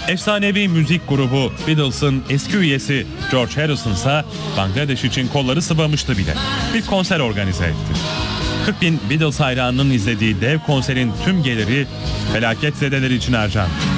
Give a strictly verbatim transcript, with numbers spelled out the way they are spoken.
Efsanevi müzik grubu Beatles'ın eski üyesi George Harrison ise Bangladeş için kolları sıvamıştı bile. Bir konser organize etti. kırk bin Beatles hayranının izlediği dev konserin tüm geliri felaketzedeler için harcandı.